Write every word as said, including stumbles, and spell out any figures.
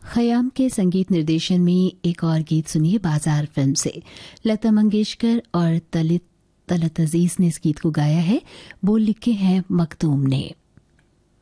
खयाम के संगीत निर्देशन में एक और गीत सुनिए बाजार फिल्म से। लता मंगेशकर और तलित तलत अजीज ने इस गीत को गाया है। बोल लिखे हैं मखदूम ने।